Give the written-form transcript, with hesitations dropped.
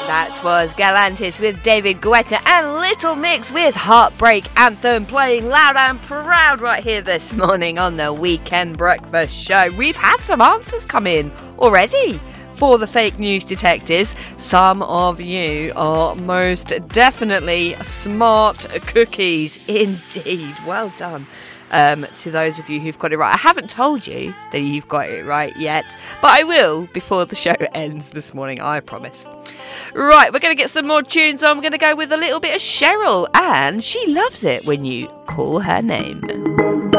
That was Galantis with David Guetta and Little Mix with Heartbreak Anthem playing loud and proud right here this morning on the Weekend Breakfast Show. We've had some answers come in already for the fake news detectives. Some of you are most definitely smart cookies indeed. Well done. To those of you who've got it right. I haven't told you that you've got it right yet, but I will before the show ends this morning, I promise. Right, we're going to get some more tunes on. I'm going to go with a little bit of Cheryl, and she loves it when you call her name.